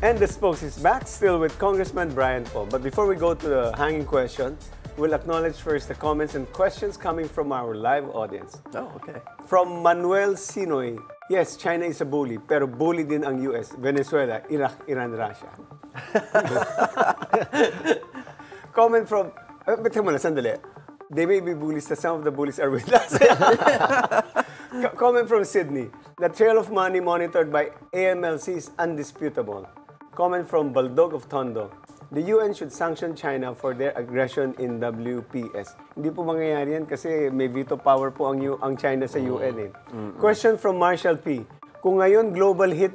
And the Spokes is back, still with Congressman Brian Poe. But before we go to the hanging question, we'll acknowledge first the comments and questions coming from our live audience. Oh, okay. From Manuel Sinoy, yes, China is a bully, pero bully din ang US, Venezuela, Iraq, Iran, Russia. Comment from, teka muna, sandali. They may be bullies, some of the bullies are with us. Comment from Sydney. The trail of money monitored by AMLC is undisputable. Comment from Baldog of Tondo. The UN should sanction China for their aggression in WPS. Hindi po mangyayari yan kasi may veto power po ang China sa UN eh. Question from Marshall P. Kung ngayon global hit